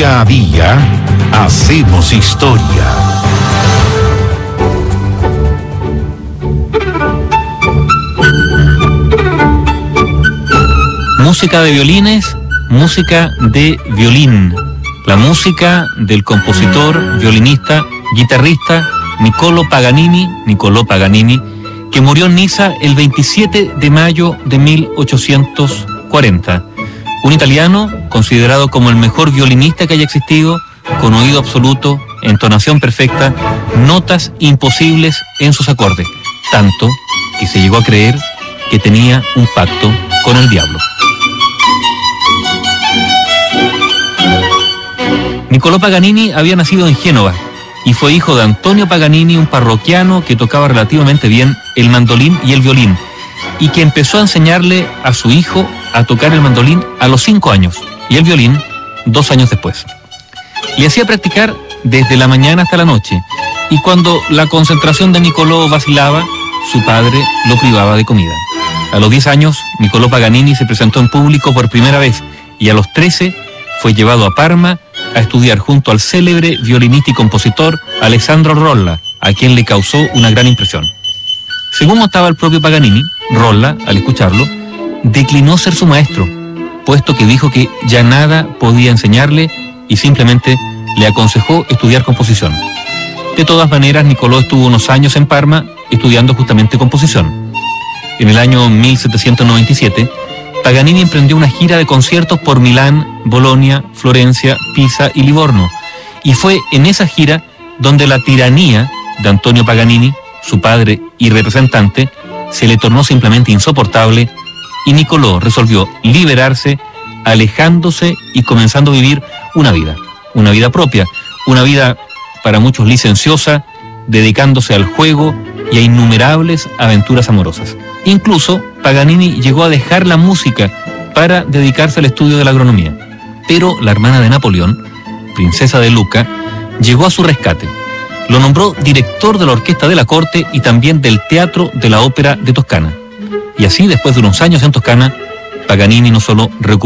Día a día hacemos historia. Música de violines, música de violín. La música del compositor, violinista, guitarrista Niccolò Paganini, que murió en Niza el 27 de mayo de 1840. Un italiano considerado como el mejor violinista que haya existido, con oído absoluto, entonación perfecta, notas imposibles en sus acordes, tanto que se llegó a creer que tenía un pacto con el diablo. Niccolò Paganini había nacido en Génova y fue hijo de Antonio Paganini, un parroquiano que tocaba relativamente bien el mandolín y el violín, y que empezó a enseñarle a su hijo a tocar el mandolín a los 5 años y el violín 2 años después. Le hacía practicar desde la mañana hasta la noche, y cuando la concentración de Niccolò vacilaba, su padre lo privaba de comida. A los 10 años, Niccolò Paganini se presentó en público por primera vez, y a los 13 fue llevado a Parma a estudiar junto al célebre violinista y compositor Alessandro Rolla, a quien le causó una gran impresión. Según notaba el propio Paganini, Rolla, al escucharlo, declinó ser su maestro, puesto que dijo que ya nada podía enseñarle y simplemente le aconsejó estudiar composición. De todas maneras, Niccolò estuvo unos años en Parma estudiando justamente composición. En el año 1797, Paganini emprendió una gira de conciertos por Milán, Bolonia, Florencia, Pisa y Livorno, y fue en esa gira donde la tiranía de Antonio Paganini, su padre y representante, se le tornó simplemente insoportable, y Niccolò resolvió liberarse, alejándose y comenzando a vivir una vida propia, una vida para muchos licenciosa, dedicándose al juego y a innumerables aventuras amorosas. Incluso Paganini llegó a dejar la música para dedicarse al estudio de la agronomía, pero la hermana de Napoleón, princesa de Lucca, llegó a su rescate. Lo nombró director de la orquesta de la corte y también del Teatro de la Ópera de Toscana. Y así, después de unos años en Toscana, Paganini no solo recuperó